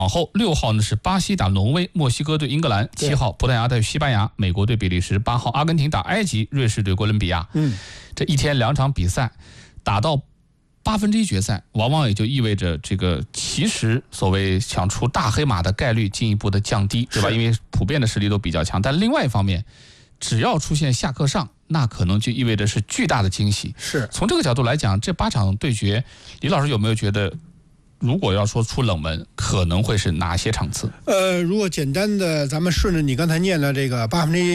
往后6号呢是巴西打挪威，墨西哥对英格兰，7号葡萄牙对西班牙，美国对比利时，8号阿根廷打埃及，瑞士对哥伦比亚。这一天2场比赛打到1/8决赛，往往也就意味着这个其实所谓想出大黑马的概率进一步的降低，对吧？因为普遍的实力都比较强。但另外一方面，只要出现下课上，那可能就意味着是巨大的惊喜。 是从这个角度来讲，这8场对决，李老师有没有觉得？如果要说出冷门，可能会是哪些场次？ 如果简单的咱们顺着你刚才念的这个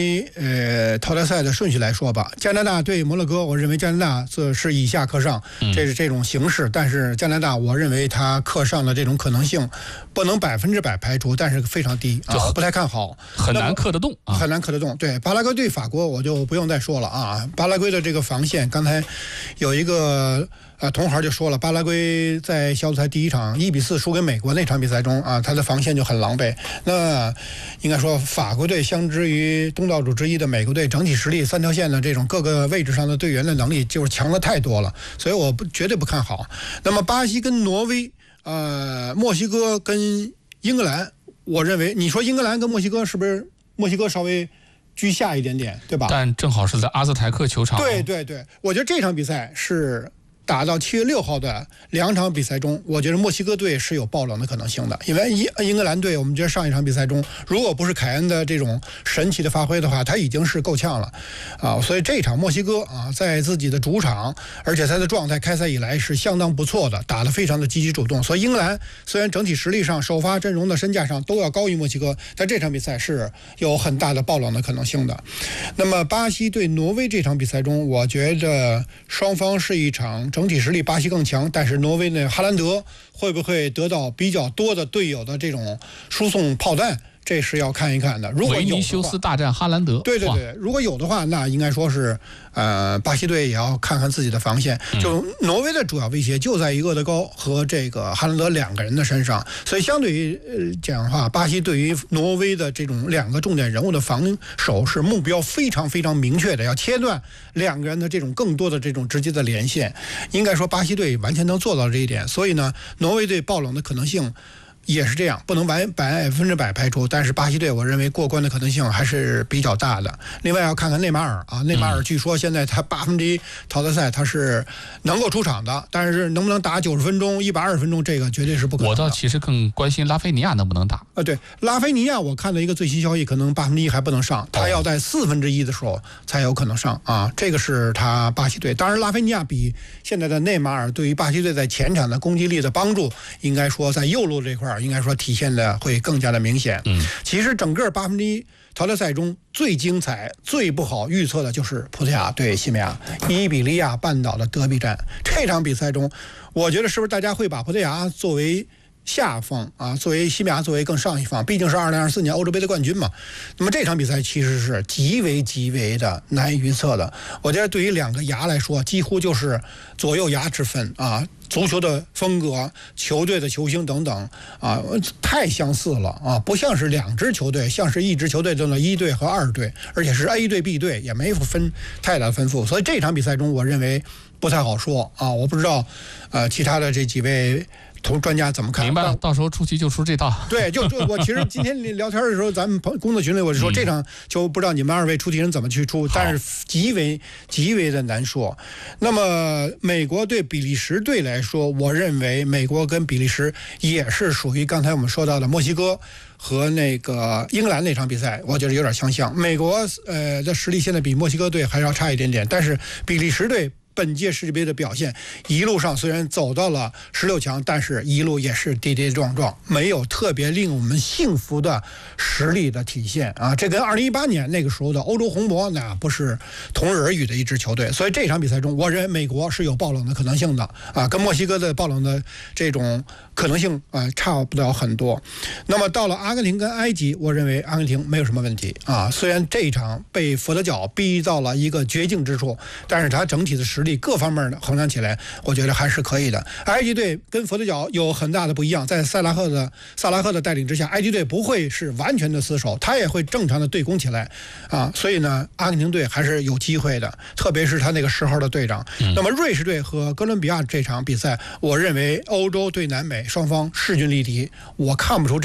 1/8淘汰赛的顺序来说吧，加拿大对摩洛哥，我认为加拿大这是以下克上，这是这种形式。但是加拿大，我认为他克上的这种可能性不能100%排除，但是非常低啊，不太看好， 很难克得动啊， 很难克得动。对，巴拉圭对法国我就不用再说了啊，巴拉圭的这个防线，刚才有一个。同行就说了，巴拉圭在小组赛第1场1-4输给美国那场比赛中啊，他的防线就很狼狈。那应该说，法国队相之于东道主之一的美国队，整体实力3条线的这种各个位置上的队员的能力就是强了太多了，所以我绝对不看好。那么巴西跟挪威，墨西哥跟英格兰，我认为你说英格兰跟墨西哥是不是墨西哥稍微居下一点点，对吧？ 但正好是在阿兹台克球场。 对，我觉得这场比赛是。打到7月6号的2场比赛中，我觉得墨西哥队是有爆冷的可能性的，因为英格兰队，我们觉得上一场比赛中，如果不是凯恩的这种神奇的发挥的话，他已经是够呛了啊。所以这一场墨西哥啊，在自己的主场，而且他的状态开赛以来是相当不错的，打得非常的积极主动。所以英格兰虽然整体实力上、首发阵容的身价上都要高于墨西哥，但这场比赛是有很大的爆冷的可能性的。那么巴西对挪威这场比赛中，我觉得双方是一场。整体实力巴西更强，但是挪威呢，哈兰德会不会得到比较多的队友的这种输送炮弹？这是要看一看的。如果有的话， 维尼修斯大战哈兰德， 对，如果有的话，那应该说是，巴西队也要看看自己的防线。就挪威的主要威胁就在于厄德高和这个哈兰德2个人的身上，所以相对于讲的话，巴西对于挪威的这种2个重点人物的防守是目标非常非常明确的，要切断2个人的这种更多的这种直接的连线。应该说巴西队完全能做到这一点，所以呢，挪威队爆冷的可能性。也是这样，不能100%排除，但是巴西队我认为过关的可能性还是比较大的。另外要看看内马尔啊，内马尔据说现在他1/8淘汰赛他是能够出场的，但是能不能打90分钟、120分钟，这个绝对是不可能的。 我倒其实更关心拉菲尼亚能不能打对，拉菲尼亚我看了一个最新消息，可能1/8还不能上，他要在1/4的时候才有可能上啊。这个是他巴西队，当然拉菲尼亚比现在的内马尔对于巴西队在前场的攻击力的帮助，应该说在右路这块应该说体现的会更加的明显。其实整个1/8淘汰赛中最精彩、最不好预测的就是葡萄牙对西班牙伊比利亚半岛的德比战。这场比赛中，我觉得是不是大家会把葡萄牙作为下方啊，作为西班牙作为更上一方，毕竟是2024年欧洲杯的冠军嘛。那么这场比赛其实是极为的难以预测的。我觉得对于2个牙来说，几乎就是左右牙之分啊。足球的风格、球队的球星等等啊，太相似了啊，不像是2支球队，像是1支球队中的1队和2队，而且是 A 队 B 队，也没分太大的分数。所以这场比赛中，我认为不太好说啊，我不知道其他的这几位专家怎么看？ 明白了，到时候出题就出这套。 对，就我其实今天聊天的时候，咱们工作群里我就说这场球不知道你们2位出题人怎么去出，但是极为的难说。那么美国对比利时队来说，我认为美国跟比利时也是属于刚才我们说到的墨西哥和那个英格兰那场比赛，我觉得有点相像。美国的实力现在比墨西哥队还要差一点点，但是比利时队本届世界杯的表现，一路上虽然走到了16强，但是一路也是跌跌撞撞，没有特别令我们幸福的实力的体现啊！这跟2018年那个时候的欧洲红魔那不是同日而语的一支球队。所以这场比赛中，我认为美国是有爆冷的可能性的啊，跟墨西哥的爆冷的这种可能性差不了很多。那么到了阿根廷跟埃及，我认为阿根廷没有什么问题啊，虽然这一场被佛得角逼到了一个绝境之处，但是他整体的实力各方面的衡量起来，我觉得还是可以的。埃及队跟佛得角有很大的不一样，在萨拉赫的带领之下，埃及队不会是完全的死守，他也会正常的对攻起来啊。所以呢，阿根廷队还是有机会的，特别是他那个10号的队长。那么瑞士队和哥伦比亚这场比赛，我认为欧洲对南美双方势均力敌，我看不出